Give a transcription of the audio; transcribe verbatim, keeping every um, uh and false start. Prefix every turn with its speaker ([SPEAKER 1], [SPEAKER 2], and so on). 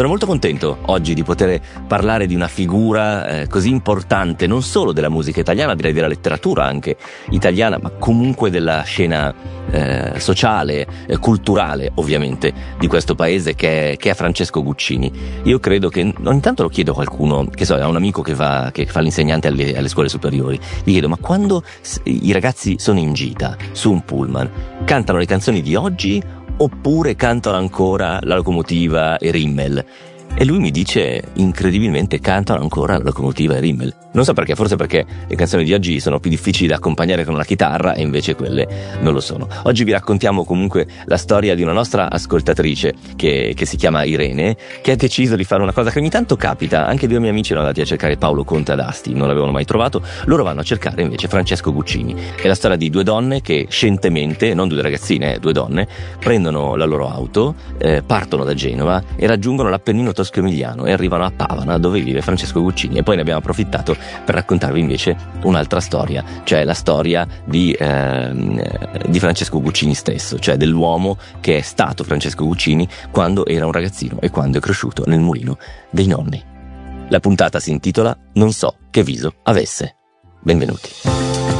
[SPEAKER 1] Sono molto contento oggi di poter parlare di una figura eh, così importante, non solo della musica italiana, direi della letteratura anche italiana, ma comunque della scena eh, sociale, eh, culturale ovviamente di questo paese, che è, che è Francesco Guccini. Io credo che ogni tanto lo chiedo a qualcuno, che so, a un amico che fa, che fa l'insegnante alle, alle scuole superiori, gli chiedo: ma quando i ragazzi sono in gita su un pullman, cantano le canzoni di oggi oppure cantano ancora La Locomotiva e Rimmel? E lui mi dice, incredibilmente, cantano ancora La Locomotiva e Rimmel. Non so perché, forse perché le canzoni di oggi sono più difficili da accompagnare con la chitarra e invece quelle non lo sono. Oggi vi raccontiamo comunque la storia di una nostra ascoltatrice che, che si chiama Irene, che ha deciso di fare una cosa che ogni tanto capita. Anche due miei amici erano andati a cercare Paolo Conte ad Asti, non l'avevano mai trovato. Loro vanno a cercare invece Francesco Guccini. È la storia di due donne che scientemente, non due ragazzine, eh, due donne, prendono la loro auto, eh, partono da Genova e raggiungono l'Appennino tosco-emiliano e arrivano a Pavana, dove vive Francesco Guccini. E poi ne abbiamo approfittato per raccontarvi invece un'altra storia, cioè la storia di, ehm, di Francesco Guccini stesso, cioè dell'uomo che è stato Francesco Guccini quando era un ragazzino e quando è cresciuto nel mulino dei nonni. La puntata si intitola Non so che viso avesse. Benvenuti.